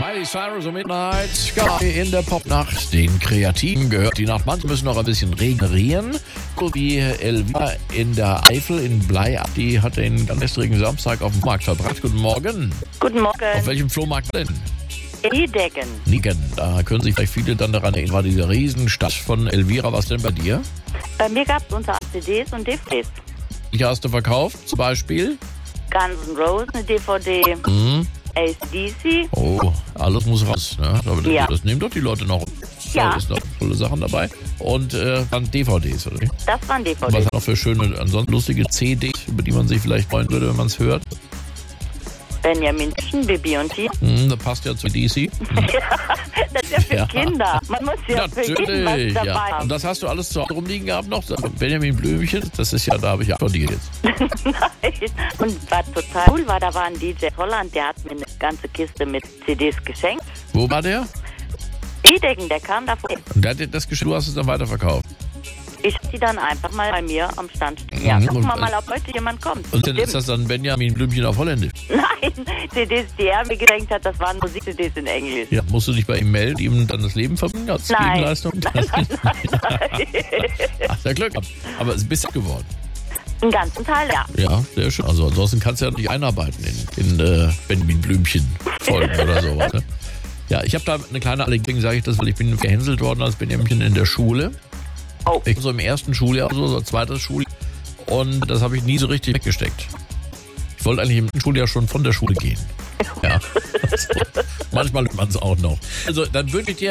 Miley Cyrus um Midnight Sky in der Popnacht. Den Kreativen gehört die Nacht. Manche müssen noch ein bisschen regenerieren. So wie Elvira in der Eifel in Bleiab. Die hat den ganz gestrigen Samstag auf dem Markt verbracht. Guten Morgen. Guten Morgen. Auf welchem Flohmarkt denn? Niedegen. Nigen. Da können sich vielleicht viele dann daran erinnern. War diese Riesenstadt von Elvira. Was denn bei dir? Bei mir gab es unter CDs und DVDs. Welche hast du verkauft? Zum Beispiel? Guns N' Roses, eine DVD. AC/DC. Oh, alles muss raus. Ne? Aber Ja. Das nehmen doch die Leute noch. Ja. Da ist noch tolle Sachen dabei. Und dann DVDs, oder? Das waren Was DVDs. hat noch für schöne, ansonsten lustige CDs, über die man sich vielleicht freuen würde, wenn man es hört? Benjamin Blümchen, Bibi und Tina. Das passt ja zu DC. Das ist ja für Ja. Kinder. Man muss ja für jeden was Natürlich, dabei ja. Und haben. das hast du alles zu Hause rumliegen gehabt noch? Benjamin Blümchen, das ist ja, da habe ich ja von dir jetzt. Nein. Und was total cool war, da war ein DJ Holland, der hat mir eine ganze Kiste mit CDs geschenkt. Wo war der? Niedegen, der kam davor. Und der hat dir das geschenkt, du hast es dann weiterverkauft. Ich hab die dann einfach mal bei mir am Stand stehen. Ja, Mhm. gucken wir mal, ob heute jemand kommt. Und dann ist Stimmt. das dann Benjamin Blümchen auf Holländisch. Nein, CDs, die er mir geschenkt hat, das waren Musik-CDs in Englisch. Ja, musst du dich bei ihm melden, ihm dann das Leben verbinden als Nein. Gegenleistung? Nein. Ach, der Glück gehabt. Aber es ist besser geworden. Einen ganzen Teil, ja. Ja, sehr schön. Also ansonsten kannst du ja nicht einarbeiten in Benjamin Blümchen Folgen oder sowas. Ne? Ja, ich habe da eine kleine Anekdote, sage ich das, weil ich bin gehänselt worden als Benjamin in der Schule. Oh. Ich war so im ersten Schuljahr, so zweites Schuljahr. Und das habe ich nie so richtig weggesteckt. Ich wollte eigentlich im Schuljahr schon von der Schule gehen. Ja. Also, manchmal man es auch noch. Also dann wünsche ich dir